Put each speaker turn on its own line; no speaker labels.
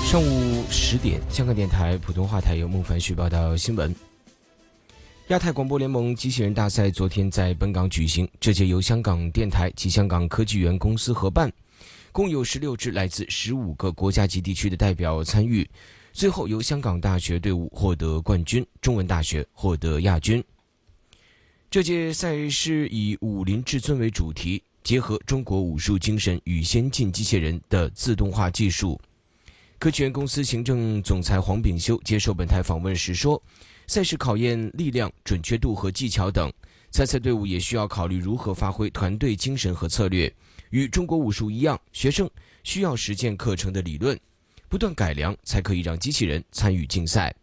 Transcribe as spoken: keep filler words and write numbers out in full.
上午十点，香港电台普通话台由孟凡旭报道新闻。亚太广播联盟机器人大赛昨天在本港举行，这届由香港电台及香港科技园公司合办，共有十六支来自十五个国家级地区的代表参与，最后由香港大学队伍获得冠军，中文大学获得亚军。这届赛事以武林至尊为主题，结合中国武术精神与先进机器人的自动化技术。科技园公司行政总裁黄炳修接受本台访问时说，赛事考验力量、准确度和技巧等，参赛队伍也需要考虑如何发挥团队精神和策略。与中国武术一样，学生需要实践课程的理论，不断改良，才可以让机器人参与竞赛。